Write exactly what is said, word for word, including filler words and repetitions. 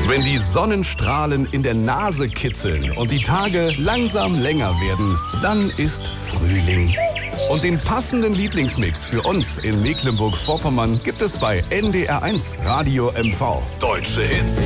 Wenn die Sonnenstrahlen in der Nase kitzeln und die Tage langsam länger werden, dann ist Frühling. Und den passenden Lieblingsmix für uns in Mecklenburg-Vorpommern gibt es bei N D R eins Radio M V. Deutsche Hits.